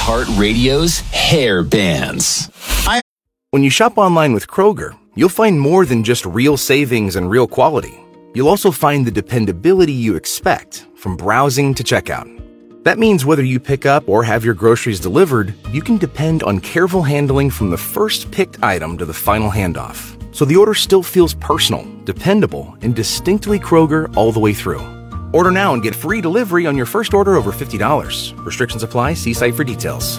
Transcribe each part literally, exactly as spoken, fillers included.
iHeartRadio's Hair Bands. When you shop online with Kroger, you'll find more than just real savings and real quality. You'll also find the dependability you expect from browsing to checkout. That means whether you pick up or have your groceries delivered, you can depend on careful handling from the first picked item to the final handoff. So the order still feels personal, dependable, and distinctly Kroger all the way through. Order now and get free delivery on your first order over fifty dollars. Restrictions apply. See site for details.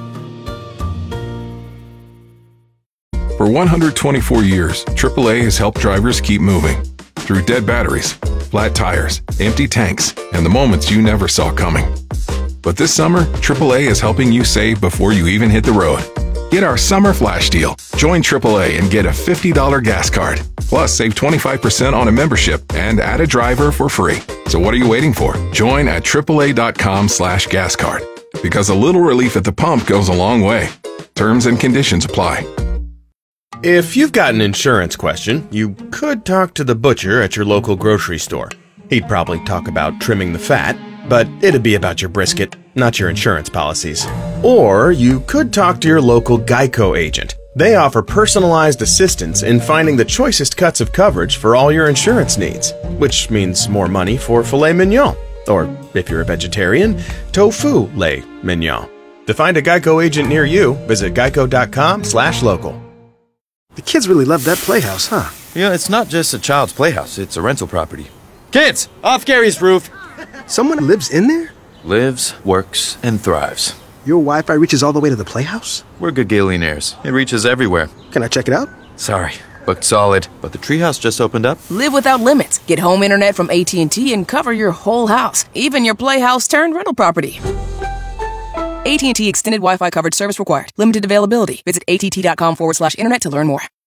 For one hundred twenty-four years, triple A has helped drivers keep moving. Through dead batteries, flat tires, empty tanks, and the moments you never saw coming. But this summer, triple A is helping you save before you even hit the road. Get our summer flash deal. Join triple A and get a fifty dollars gas card. Plus, save twenty-five percent on a membership and add a driver for free. So what are you waiting for? Join at triple A dot com slash gas card. Because a little relief at the pump goes a long way. Terms and conditions apply. If you've got an insurance question, you could talk to the butcher at your local grocery store. He'd probably talk about trimming the fat, but it'd be about your brisket, not your insurance policies. Or you could talk to your local Geico agent. They offer personalized assistance in finding the choicest cuts of coverage for all your insurance needs, which means more money for filet mignon. Or, if you're a vegetarian, tofu lait mignon. To find a Geico agent near you, visit geico dot com slash local. The kids really love that playhouse, huh? Yeah, it's not just a child's playhouse, it's a rental property. Kids, off Gary's roof! Someone lives in there? Lives, works, and thrives. Your Wi-Fi reaches all the way to the playhouse? We're Gagillionaires. It reaches everywhere. Can I check it out? Sorry, booked solid. But the treehouse just opened up. Live without limits. Get home internet from A T and T and cover your whole house. Even your playhouse turned rental property. A T and T extended Wi-Fi coverage service required. Limited availability. Visit att.com forward slash internet to learn more.